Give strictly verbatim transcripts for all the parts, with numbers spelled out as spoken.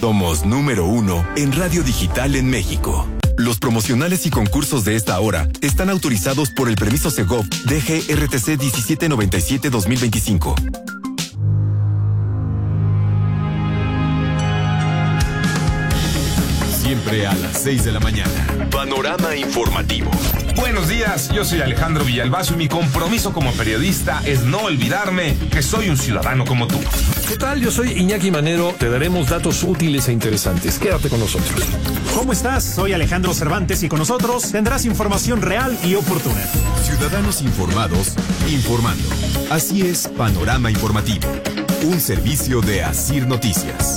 Somos número uno en radio digital en México. Los promocionales y concursos de esta hora están autorizados por el permiso Segov D G R T C diecisiete noventa y siete dos mil veinticinco. Siempre a las seis de la mañana. Panorama informativo. Buenos días, yo soy Alejandro Villalbazo y mi compromiso como periodista es no olvidarme que soy un ciudadano como tú. ¿Qué tal? Yo soy Iñaki Manero. Te daremos datos útiles e interesantes. Quédate con nosotros. ¿Cómo estás? Soy Alejandro Cervantes y con nosotros tendrás información real y oportuna. Ciudadanos informados, informando. Así es Panorama Informativo, un servicio de Asir Noticias.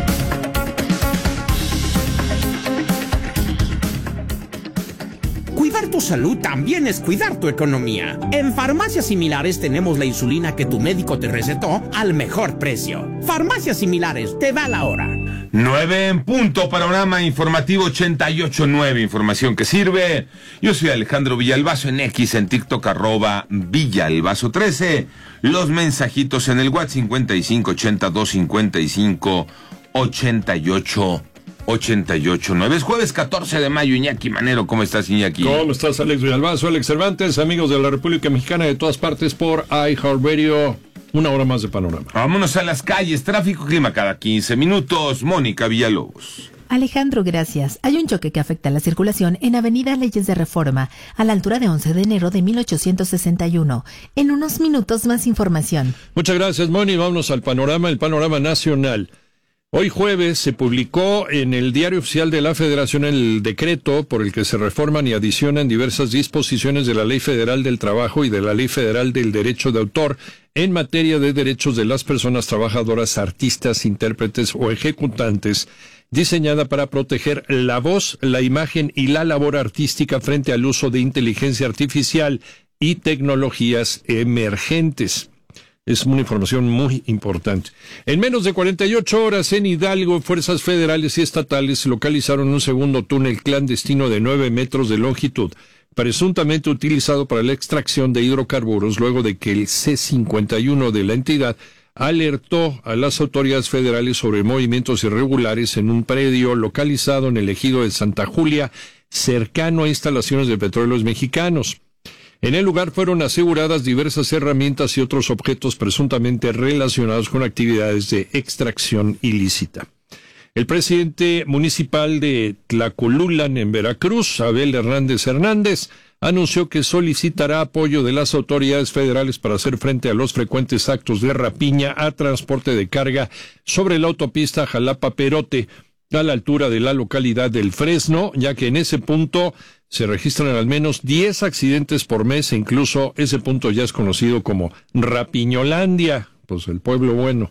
Cuidar tu salud también es cuidar tu economía. En Farmacias Similares tenemos la insulina que tu médico te recetó al mejor precio. Farmacias Similares, te da la hora. nueve en punto, Panorama Informativo ochenta y ocho punto nueve, información que sirve. Yo soy Alejandro Villalbazo en X, en TikTok, arroba Villalbazo trece. Los mensajitos en el WhatsApp cincuenta y cinco ochenta dos cincuenta y cinco ochenta y ocho ochenta y ocho nueve. Es jueves catorce de mayo. Iñaki Manero, ¿cómo estás, Iñaki? ¿Cómo estás, Alex Villalbazo, Alex Cervantes, amigos de la República Mexicana de todas partes por iHeartRadio? Una hora más de Panorama. Vámonos a las calles. Tráfico, clima cada quince minutos. Mónica Villalobos. Alejandro, gracias. Hay un choque que afecta la circulación en Avenida Leyes de Reforma, a la altura de once de enero de mil ochocientos sesenta y uno. En unos minutos más información. Muchas gracias, Moni. Vámonos al panorama, el panorama nacional. Hoy jueves se publicó en el Diario Oficial de la Federación el decreto por el que se reforman y adicionan diversas disposiciones de la Ley Federal del Trabajo y de la Ley Federal del Derecho de Autor en materia de derechos de las personas trabajadoras, artistas, intérpretes o ejecutantes, diseñada para proteger la voz, la imagen y la labor artística frente al uso de inteligencia artificial y tecnologías emergentes. Es una información muy importante. En menos de cuarenta y ocho horas en Hidalgo, fuerzas federales y estatales localizaron un segundo túnel clandestino de nueve metros de longitud, presuntamente utilizado para la extracción de hidrocarburos, luego de que el C cincuenta y uno de la entidad alertó a las autoridades federales sobre movimientos irregulares en un predio localizado en el ejido de Santa Julia, cercano a instalaciones de Petróleos Mexicanos. En el lugar fueron aseguradas diversas herramientas y otros objetos presuntamente relacionados con actividades de extracción ilícita. El presidente municipal de Tlacolulan, en Veracruz, Abel Hernández Hernández, anunció que solicitará apoyo de las autoridades federales para hacer frente a los frecuentes actos de rapiña a transporte de carga sobre la autopista Jalapa-Perote, a la altura de la localidad del Fresno, ya que en ese punto se registran al menos diez accidentes por mes e incluso ese punto ya es conocido como Rapiñolandia, pues el pueblo bueno.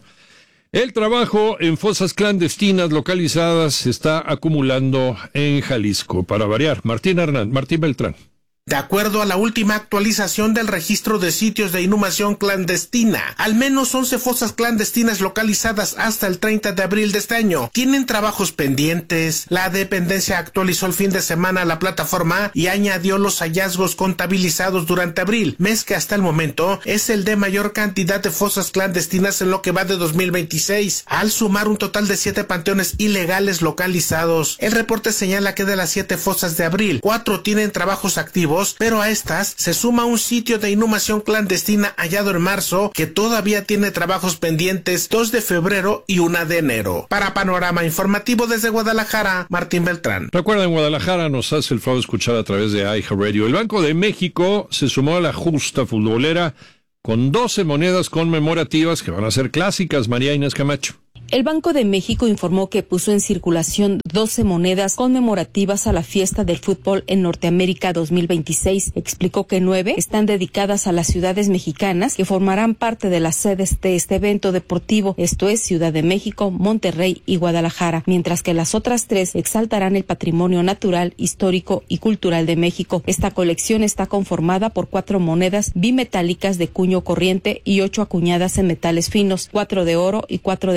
El trabajo en fosas clandestinas localizadas se está acumulando en Jalisco. Para variar, Martín Hernán, Martín Beltrán. De acuerdo a la última actualización del registro de sitios de inhumación clandestina, al menos once fosas clandestinas localizadas hasta el treinta de abril de este año tienen trabajos pendientes. La dependencia actualizó el fin de semana la plataforma y añadió los hallazgos contabilizados durante abril, mes que hasta el momento es el de mayor cantidad de fosas clandestinas en lo que va de dos mil veintiséis, al sumar un total de siete panteones ilegales localizados. El reporte señala que de las siete fosas de abril, cuatro tienen trabajos activos, pero a estas se suma un sitio de inhumación clandestina hallado en marzo que todavía tiene trabajos pendientes, dos de febrero y una de enero. Para Panorama Informativo desde Guadalajara, Martín Beltrán. Recuerda, en Guadalajara nos hace el favor de escuchar a través de iHeartRadio. El Banco de México se sumó a la justa futbolera con doce monedas conmemorativas que van a ser clásicas. María Inés Camacho. El Banco de México informó que puso en circulación doce monedas conmemorativas a la fiesta del fútbol en Norteamérica dos mil veintiséis. Explicó que nueve están dedicadas a las ciudades mexicanas que formarán parte de las sedes de este evento deportivo, esto es Ciudad de México, Monterrey y Guadalajara, mientras que las otras tres exaltarán el patrimonio natural, histórico y cultural de México. Esta colección está conformada por cuatro monedas bimetálicas de cuño corriente y ocho acuñadas en metales finos, cuatro de oro y cuatro de plata.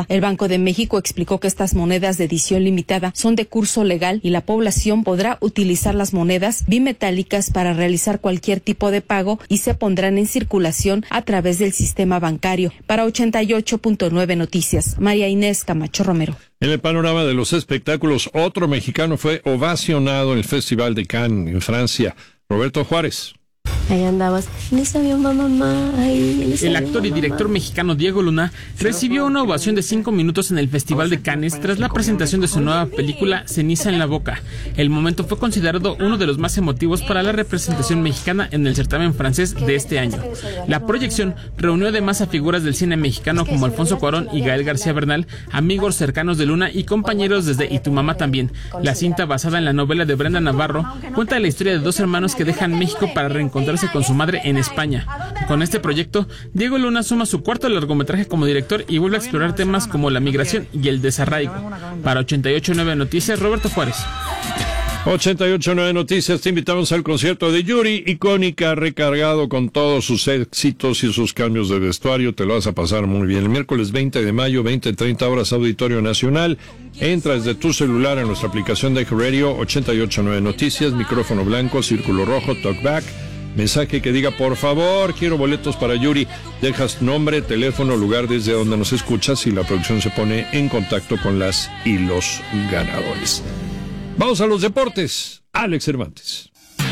El Banco de México explicó que estas monedas de edición limitada son de curso legal y la población podrá utilizar las monedas bimetálicas para realizar cualquier tipo de pago y se pondrán en circulación a través del sistema bancario. Para ochenta y ocho punto nueve Noticias, María Inés Camacho Romero. En el panorama de los espectáculos, otro mexicano fue ovacionado en el Festival de Cannes, en Francia. Roberto Juárez. Ahí andabas, ni sabía mamá. Ay, el actor y director mexicano Diego Luna recibió una ovación de cinco minutos en el Festival de Cannes tras la presentación de su nueva película Ceniza en la boca. El momento fue considerado uno de los más emotivos para la representación mexicana en el certamen francés de este año. La proyección reunió además a figuras del cine mexicano como Alfonso Cuarón y Gael García Bernal, amigos cercanos de Luna y compañeros desde Y tu mamá también. La cinta, basada en la novela de Brenda Navarro, cuenta la historia de dos hermanos que dejan México para reencontrarse con su madre en España. Con este proyecto, Diego Luna suma su cuarto largometraje como director y vuelve a explorar temas como la migración y el desarraigo. Para ochenta y ocho punto nueve Noticias, Roberto Juárez. ochenta y ocho punto nueve Noticias, te invitamos al concierto de Yuri, icónica, recargado con todos sus éxitos y sus cambios de vestuario. Te lo vas a pasar muy bien. El miércoles veinte de mayo, veinte treinta horas, Auditorio Nacional. Entra desde tu celular a nuestra aplicación de Radio ochenta y ocho punto nueve Noticias, micrófono blanco, círculo rojo, talkback. Mensaje que diga, por favor, quiero boletos para Yuri. Dejas nombre, teléfono, lugar desde donde nos escuchas y la producción se pone en contacto con las y los ganadores. Vamos a los deportes. Alex Cervantes.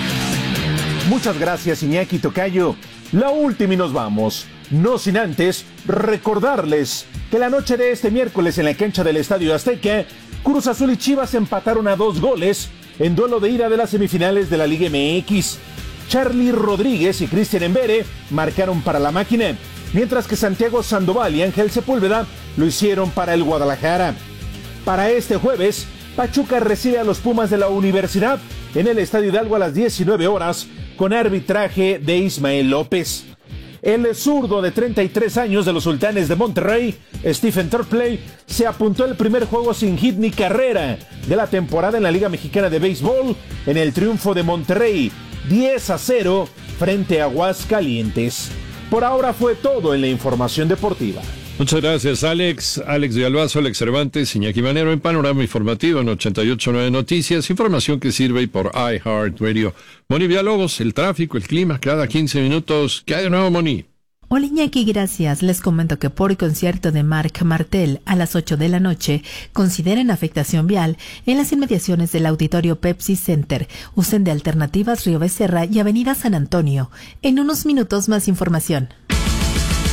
Muchas gracias, Iñaki Tocayo. La última y nos vamos. No sin antes recordarles que la noche de este miércoles en la cancha del Estadio Azteca, Cruz Azul y Chivas empataron a dos goles en duelo de ida de las semifinales de la Liga M X. Charly Rodríguez y Cristian Embere marcaron para la máquina, mientras que Santiago Sandoval y Ángel Sepúlveda lo hicieron para el Guadalajara. Para este jueves, Pachuca recibe a los Pumas de la Universidad en el Estadio Hidalgo a las diecinueve horas con arbitraje de Ismael López. El zurdo de treinta y tres años de los Sultanes de Monterrey, Stephen Turpley, se apuntó el primer juego sin hit ni carrera de la temporada en la Liga Mexicana de Béisbol en el triunfo de Monterrey diez a cero frente a Aguascalientes. Por ahora fue todo en la información deportiva. Muchas gracias, Alex. Alex Villalbazo, Alex Cervantes, Iñaki Manero en Panorama Informativo en ochenta y ocho punto nueve Noticias. Información que sirve por iHeartRadio. Moni Villalobos, el tráfico, el clima, cada quince minutos. ¿Qué hay de nuevo, Moni? Hola Iñaki, gracias. Les comento que por el concierto de Marc Martel a las ocho de la noche, consideren afectación vial en las inmediaciones del Auditorio Pepsi Center. Usen de alternativas Río Becerra y Avenida San Antonio. En unos minutos más información.